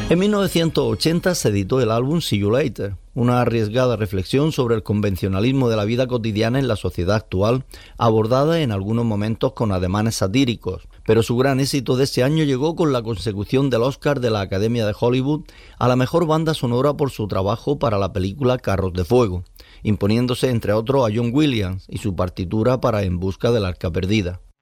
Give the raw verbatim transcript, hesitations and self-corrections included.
En mil novecientos ochenta se editó el álbum See You Later, una arriesgada reflexión sobre el convencionalismo de la vida cotidiana en la sociedad actual, abordada en algunos momentos con ademanes satíricos, pero su gran éxito de ese año llegó con la consecución del Oscar de la Academia de Hollywood a la mejor banda sonora por su trabajo para la película Carros de Fuego, imponiéndose entre otros a John Williams y su partitura para En busca del arca perdida.